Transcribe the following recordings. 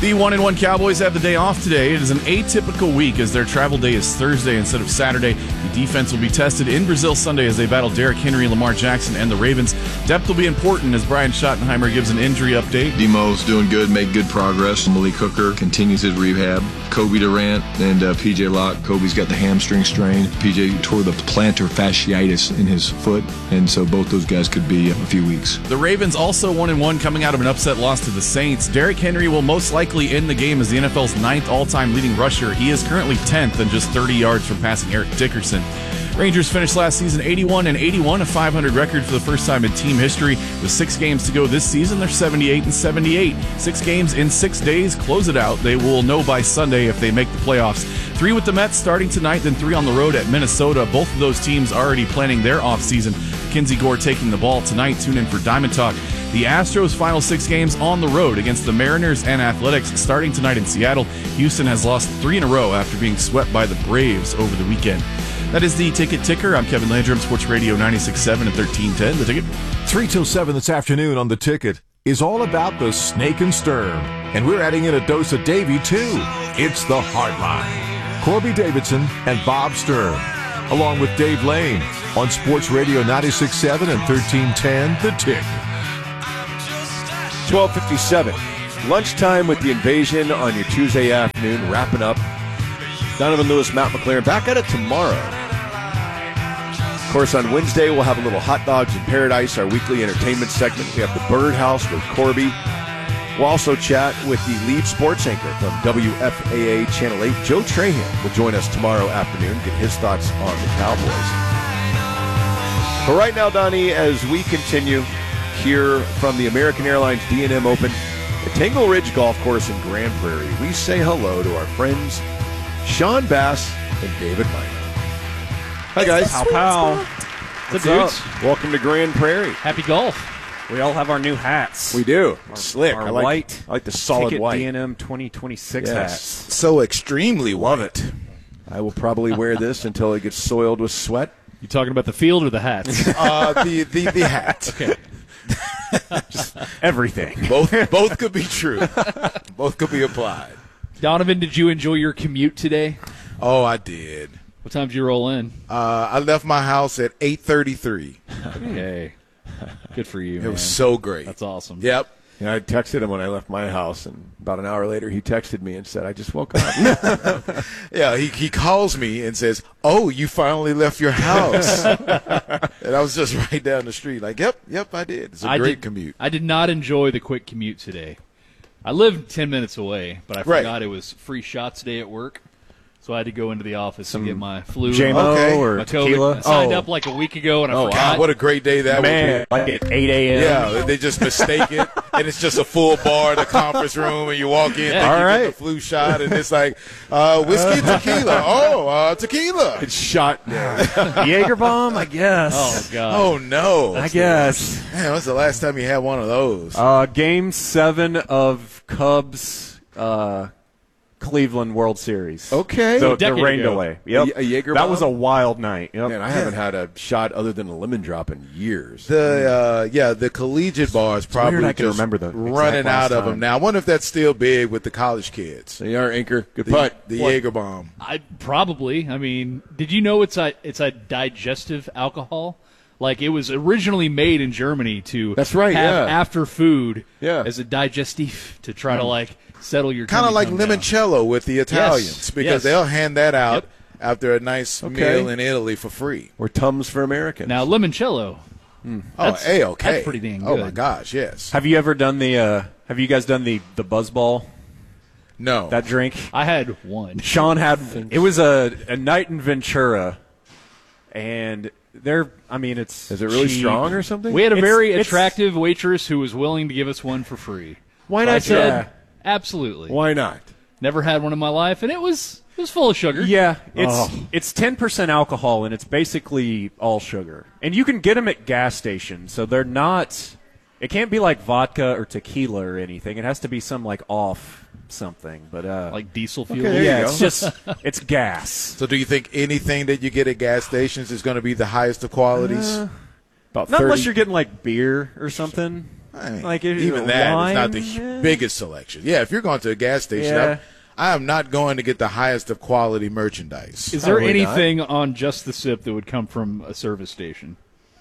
The 1-1 Cowboys have the day off today. It is an atypical week as their travel day is Thursday instead of Saturday. The defense will be tested in Brazil Sunday as they battle Derrick Henry, Lamar Jackson, and the Ravens. Depth will be important as Brian Schottenheimer gives an injury update. Demo's doing good, made good progress. Malik Hooker continues his rehab. Kobe Durant and P.J. Locke. Kobe's got the hamstring strain. P.J. tore the plantar fasciitis in his foot, and so both those guys could be a few weeks. The Ravens also 1-1 coming out of an upset loss to the Saints. Derrick Henry will most likely in the game as the NFL's 9th all-time leading rusher. He is currently 10th and just 30 yards from passing Eric Dickerson. Rangers finished last season 81-81, a 500 record for the first time in team history. With 6 games to go this season, they're 78-78. 6 games in 6 days, close it out. They will know by Sunday if they make the playoffs. 3 with the Mets starting tonight, then 3 on the road at Minnesota. Both of those teams already planning their offseason. Kinsey Gore taking the ball tonight. Tune in for Diamond Talk. The Astros' final 6 games on the road against the Mariners and Athletics starting tonight in Seattle. Houston has lost 3 in a row after being swept by the Braves over the weekend. That is the Ticket Ticker. I'm Kevin Landrum, Sports Radio 96.7 and 1310. The Ticket. 3 till 7 this afternoon on The Ticket is all about the Snake and Sturm. And we're adding in a dose of Davey, too. It's the Hardline. Corby Davidson and Bob Sturm, along with Dave Lane on Sports Radio 96.7 and 1310. The Ticket. 12:57. Lunchtime with the Invasion on your Tuesday afternoon, wrapping up. Donovan Lewis, Matt McLaren, back at it tomorrow. Of course, on Wednesday, we'll have a little Hot Dogs in Paradise, our weekly entertainment segment. We have the Birdhouse with Corby. We'll also chat with the lead sports anchor from WFAA Channel 8, Joe Trahan, will join us tomorrow afternoon, get his thoughts on the Cowboys. But right now, Donnie, as we continue here from the American Airlines D&M Open at Tangle Ridge Golf Course in Grand Prairie, we say hello to our friends Sean Bass and David Minor. Hi, guys. Pow, pow. What's up? Welcome to Grand Prairie. Happy golf. We all have our new hats. We do. Slick. Our I like, white. I like the solid Ticket white. D&M 2026 Yes. hats. So extremely love it. I will probably wear this until it gets soiled with sweat. You talking about the field or the hats? The hat. Okay. Just everything. Both could be true. Both could be applied. Donovan, did you enjoy your commute today? Oh, I did. What time did you roll in? I left my house at 8:33. Okay. Good for you, It man. was so great. That's awesome. Yep. Yeah, I texted him when I left my house, and about an hour later he texted me and said, I just woke up. Yeah, he calls me and says, "Oh, you finally left your house." And I was just right down the street like, yep, I did. It's a great commute. I did not enjoy the quick commute today. I live 10 minutes away, but I forgot it was free shots day at work. So I had to go into the office and get my flu. JMO Okay. or my COVID. tequila. I signed up like a week ago, and I forgot. God, what a great day that Man, would like at 8 a.m. be. Yeah, they just mistake it, and it's just a full bar in the conference room, and you walk in, Yeah. think All you right. get the flu shot, and it's like, whiskey, tequila. Oh, tequila. It's shot down. Jaeger bomb, I guess. Oh, God. Oh, no. I guess. Man, when's the last time you had one of those? Game 7 of Cubs Cleveland World Series. Okay. The decade rain ago. delay. Yep. A Jaeger that bomb? was a wild night. Yep. Man, I haven't had a shot other than a lemon drop in years. The collegiate bars probably weird I can just remember the exact running last out of time. them now. I wonder if that's still big with the college kids. They are anchor. Good The, putt. the Jaeger bomb. I probably. I mean, did you know it's a digestive alcohol? Like, it was originally made in Germany to That's right, have yeah. after food Yeah. as a digestif to try to like settle your Kind of tummy like come down. limoncello with the Italians because yes. they'll hand that out Yep. after a nice Okay. meal in Italy for free. Or Tums for Americans. Now limoncello. Oh, That's- A-okay. that's pretty dang Oh, good. my gosh, yes. Have you ever done the? Have you guys done the Buzzball? No. That drink. I had one. Sean had. It was a night in Ventura, and they're. I mean, it's. Is it really cheap. strong or something? We had a It's- very it's- attractive waitress who was willing to give us one for free. Why I not? said, absolutely. Why not? Never had one in my life, and it was full of sugar. Yeah, it's 10% alcohol, and it's basically all sugar. And you can get them at gas stations, so they're not. It can't be like vodka or tequila or anything. It has to be some like off something. But Like diesel fuel. there you yeah, go. it's just it's gas. So do you think anything that you get at gas stations is going to be the highest of qualities? About Not 30. unless you're getting like beer or something. I mean, Like, even that wine? is not the biggest selection. Yeah, if you're going to a gas station, Yeah. I am not going to get the highest of quality merchandise. Is there Probably not. anything on Just the Sip that would come from a service station?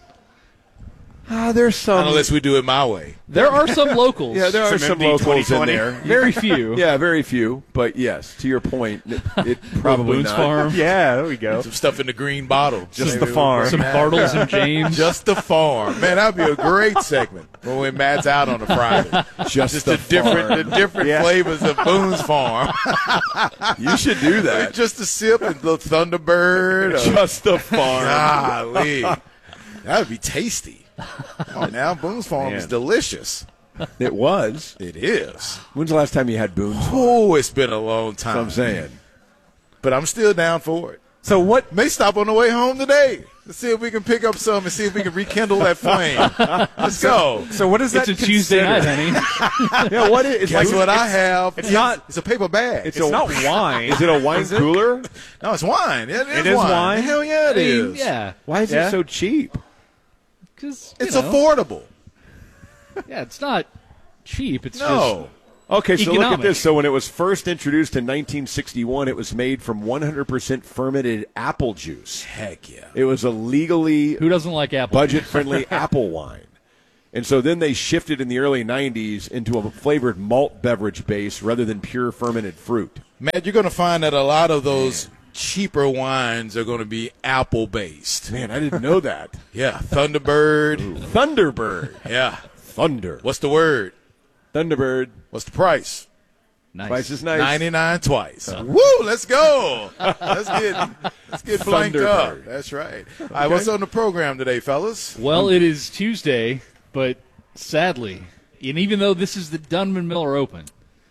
There's some. Unless we do it my way. There are some locals. Yeah, there are some MD locals in 2020. there. Very few. Yeah, very few. But yes, to your point, it probably Boone's not. Farm. Yeah, there we go. Some stuff in the green bottle. Just Maybe the farm. Some Bartles and James. Just the farm. Man, that would be a great segment when Matt's out on a Friday. Just the different Yeah. flavors of Boone's Farm. You should do that. Just a sip and the Thunderbird. Just the farm. Golly. That would be tasty. Come on now, Boone's Farm is Man. delicious. It was. It is. When's the last time you had Boone's? That's Oh, it's been a long time. what I'm saying. But I'm still down for it. So what? May stop on the way home today. Let's see if we can pick up some and see if we can rekindle that flame. Let's go. So what is It's that? a Tuesday night, considered? honey. Yeah, what is? It's Guess like, what I have? it's not- It's a paper bag. It's not wine. Is it a wine cooler? No, it's wine. It is wine? Hell yeah, it is. Yeah. Why is Yeah. it so cheap? Because It's affordable. Yeah, it's not cheap. It's No. Okay, so look at Economic. this. So when it was first introduced in 1961, it was made from 100% fermented apple juice. Heck yeah. It was a legally just who doesn't like apple? budget-friendly apple wine. And so then they shifted in the early 90s into a flavored malt beverage base rather than pure fermented fruit. Matt, you're going to find that a lot of those cheaper wines are going to be apple-based. Man, I didn't know that. Yeah, Thunderbird. Thunderbird. Yeah. Thunder. What's the word? Thunderbird. What's the price? Nice. Price is nice. 99 twice. Woo, let's go. Let's get blanked up. Thunderbird. That's right. All right, what's on the program today, fellas? Well, it is Tuesday, but sadly, and even though this is the Dunman Miller Open,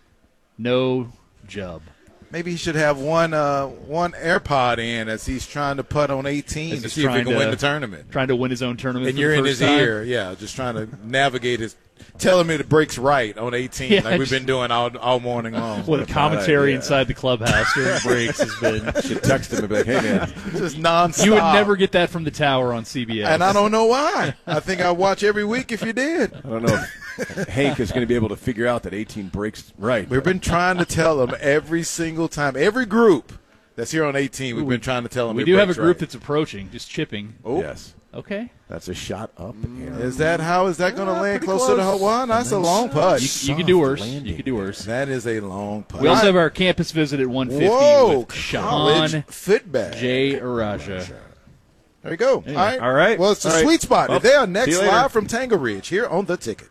no Jub. Maybe he should have one AirPod in as he's trying to putt on 18 As to he's see if he trying can to- win the tournament. Trying to win his own tournament. And for you're the in first his time. ear, yeah, just trying to navigate his, telling me the breaks right on 18, Yeah, like we've just- been doing all morning long. Well, the commentary idea. inside the clubhouse during breaks has been. Should text him and be like, hey, man. Just nonstop. You would never get that from the tower on CBS. And I don't know why. I think I'd watch every week if you did. I don't know if Hank is going to be able to figure out that 18 breaks right. We've been trying to tell him every single time, every group that's here on 18, we've been trying to tell them. We it do have a breaks group right. that's approaching, just chipping. Oh, Yes. Okay. That's a shot up. is that how is that going to land pretty close to the close. hole? Well, that's a long putt. You could do worse. You could do worse. That is a long putt. We also have our campus visit at 1:50 Whoa, with college Shahan footbag. J. Araja. There you go. Anyway. All right. Well, it's the All right. sweet spot. Well, They are see next you later. live from Tango Ridge here on The Ticket.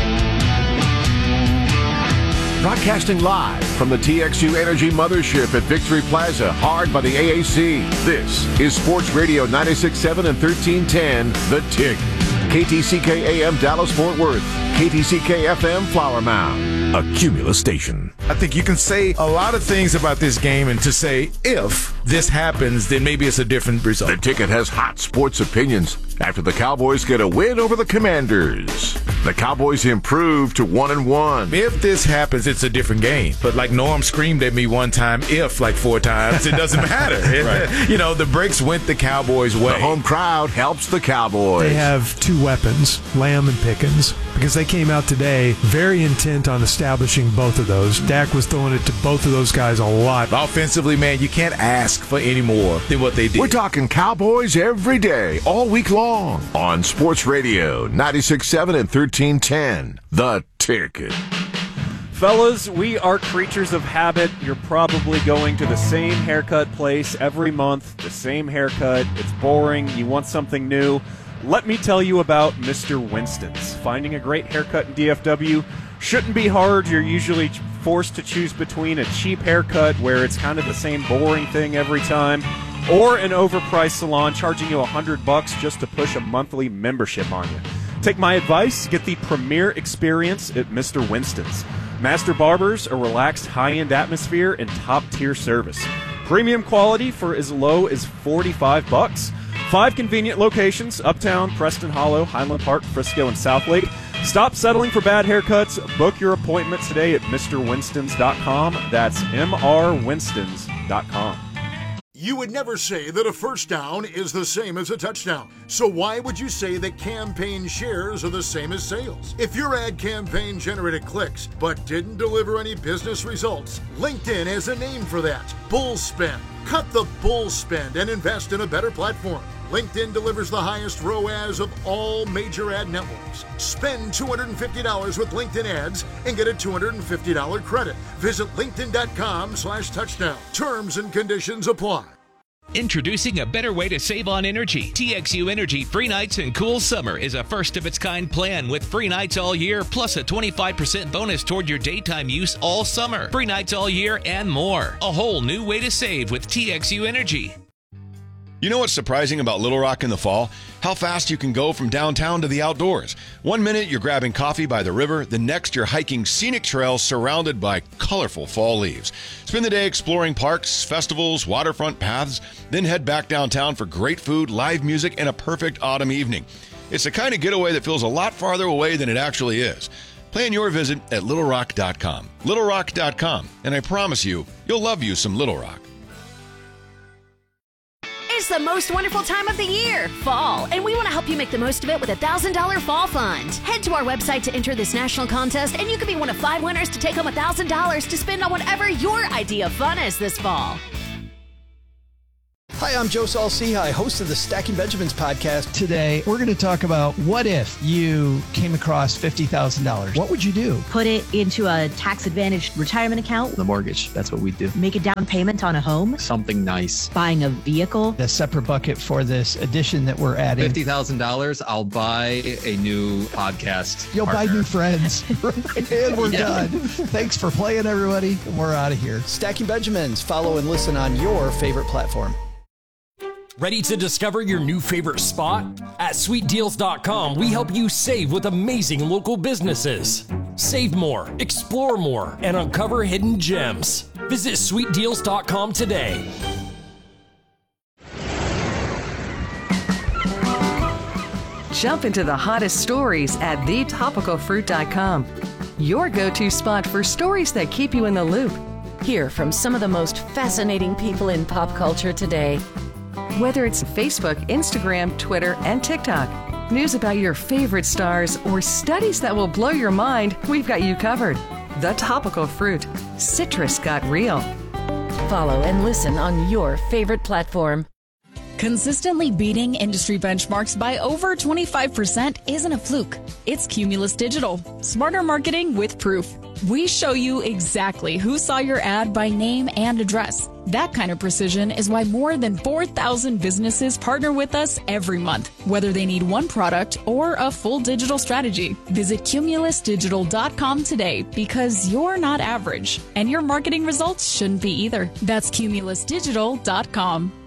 Broadcasting live from the TXU Energy Mothership at Victory Plaza, hard by the AAC. This is Sports Radio 96.7 and 1310, The Tick. KTCK AM Dallas-Fort Worth. KTCK FM Flower Mound. A Cumulus station. I think you can say a lot of things about this game, and to say if this happens, then maybe it's a different result. The Ticket has hot sports opinions after the Cowboys get a win over the Commanders. The Cowboys improve to 1-1. If this happens, it's a different game. But like Norm screamed at me one time, if like 4 times, it doesn't matter. You know, the breaks went the Cowboys' way. The home crowd helps the Cowboys. They have two weapons, Lamb and Pickens, because they came out today very intent on establishing both of those. Dak was throwing it to both of those guys a lot. Offensively, man, you can't ask for any more than what they did. We're talking Cowboys every day, all week long, on Sports Radio 96.7 and 1310, The Ticket. Fellas, we are creatures of habit. You're probably going to the same haircut place every month, the same haircut. It's boring. You want something new. Let me tell you about Mr. Winston's. Finding a great haircut in DFW shouldn't be hard. You're usually forced to choose between a cheap haircut where it's kind of the same boring thing every time, or an overpriced salon charging you $100 just to push a monthly membership on you. Take my advice, get the premier experience at Mr. Winston's. Master Barbers, a relaxed high-end atmosphere and top-tier service. Premium quality for as low as $45. 5 convenient locations, Uptown, Preston Hollow, Highland Park, Frisco, and Southlake. Stop settling for bad haircuts. Book your appointment today at MrWinstons.com. That's MrWinstons.com. You would never say that a first down is the same as a touchdown. So why would you say that campaign shares are the same as sales? If your ad campaign generated clicks but didn't deliver any business results, LinkedIn has a name for that: bull spend. Cut the bull spend and invest in a better platform. LinkedIn delivers the highest ROAS of all major ad networks. Spend $250 with LinkedIn ads and get a $250 credit. Visit linkedin.com/touchdown. Terms and conditions apply. Introducing a better way to save on energy. TXU Energy Free Nights and Cool Summer is a first-of-its-kind plan with free nights all year, plus a 25% bonus toward your daytime use all summer. Free nights all year and more. A whole new way to save with TXU Energy. You know what's surprising about Little Rock in the fall? How fast you can go from downtown to the outdoors. 1 minute you're grabbing coffee by the river, the next you're hiking scenic trails surrounded by colorful fall leaves. Spend the day exploring parks, festivals, waterfront paths, then head back downtown for great food, live music, and a perfect autumn evening. It's the kind of getaway that feels a lot farther away than it actually is. Plan your visit at littlerock.com. littlerock.com, and I promise you, you'll love you some Little Rock. It's the most wonderful time of the year, fall, and we want to help you make the most of it with a $1,000 fall fund. Head to our website to enter this national contest, and you could be one of 5 winners to take home $1,000 to spend on whatever your idea of fun is this fall. Hi, I'm Joe Saul-Sehy, host of the Stacking Benjamins podcast. Today, we're going to talk about what if you came across $50,000. What would you do? Put it into a tax-advantaged retirement account. The mortgage. That's what we do. Make a down payment on a home. Something nice. Buying a vehicle. A separate bucket for this addition that we're adding. $50,000, I'll buy a new podcast. You'll partner. buy new friends. And we're done. Thanks for playing, everybody. And we're out of here. Stacking Benjamins. Follow and listen on your favorite platform. Ready to discover your new favorite spot? At sweetdeals.com, we help you save with amazing local businesses. Save more, explore more, and uncover hidden gems. Visit sweetdeals.com today. Jump into the hottest stories at thetopicalfruit.com. Your go-to spot for stories that keep you in the loop. Hear from some of the most fascinating people in pop culture today. Whether it's Facebook, Instagram, Twitter, and TikTok, news about your favorite stars, or studies that will blow your mind, we've got you covered. The Topical Fruit. Citrus got real. Follow and listen on your favorite platform. Consistently beating industry benchmarks by over 25% isn't a fluke. It's Cumulus Digital. Smarter marketing with proof. We show you exactly who saw your ad by name and address. That kind of precision is why more than 4,000 businesses partner with us every month, whether they need one product or a full digital strategy. Visit cumulusdigital.com today, because you're not average, and your marketing results shouldn't be either. That's cumulusdigital.com.